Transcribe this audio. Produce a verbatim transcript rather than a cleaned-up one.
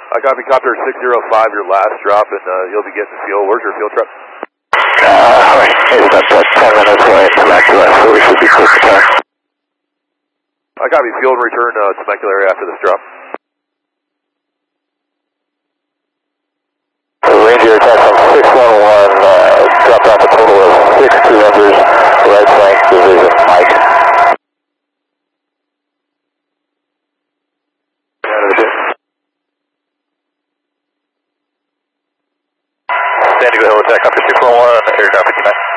I copy copter six zero five, your last drop, and uh, you'll be getting fuel. Where's your fuel truck? Uh, alright, it's about uh, ten minutes away from Temecula, so we should be close to time. I copy fuel and return uh, to Temecula area after this drop. So Ranger attack on six one one, uh, dropped off a total of six crew members, right flank division, Mike. San Diego Hill attack after six one one, air traffic tonight.